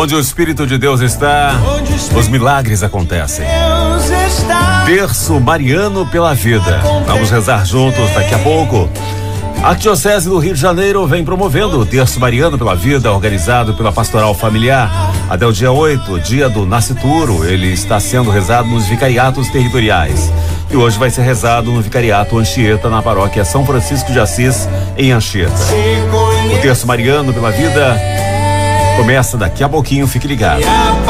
Onde o Espírito de Deus está, os milagres acontecem. Terço Mariano pela Vida. Vamos rezar juntos daqui a pouco. A Arquidiocese do Rio de Janeiro vem promovendo o Terço Mariano pela Vida, organizado pela Pastoral Familiar. Até o dia 8, dia do Nascituro, ele está sendo rezado nos vicariatos territoriais. E hoje vai ser rezado no vicariato Anchieta, na paróquia São Francisco de Assis, em Anchieta. O Terço Mariano pela Vida começa daqui a pouquinho, fique ligado.